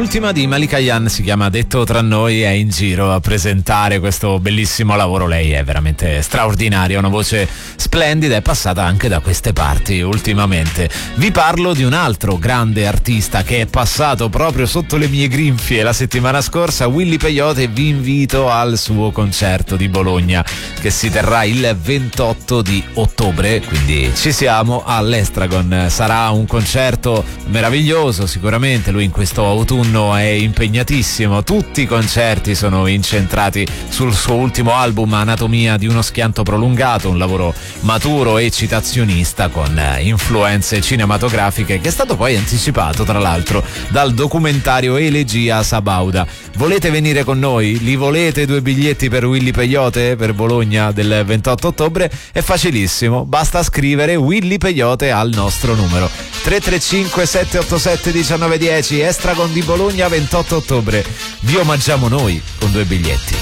L'ultima di Malika Ayane si chiama Detto tra noi, è in giro a presentare questo bellissimo lavoro. Lei è veramente straordinaria, una voce splendida, è passata anche da queste parti ultimamente. Vi parlo di un altro grande artista che è passato proprio sotto le mie grinfie la settimana scorsa, Willy Peyote, e vi invito al suo concerto di Bologna che si terrà il 28 di ottobre, quindi ci siamo all'Estragon. Sarà un concerto meraviglioso, sicuramente lui in questo autunno è impegnatissimo, tutti i concerti sono incentrati sul suo ultimo album Anatomia di uno schianto prolungato, un lavoro maturo e citazionista con influenze cinematografiche che è stato poi anticipato tra l'altro dal documentario Elegia Sabauda. Volete venire con noi? Li volete 2 biglietti per Willy Peyote per Bologna del 28 ottobre? È facilissimo, basta scrivere Willy Peyote al nostro numero 335 787 1910. Estragon di Bologna 28 ottobre. Vi omaggiamo noi con 2 biglietti.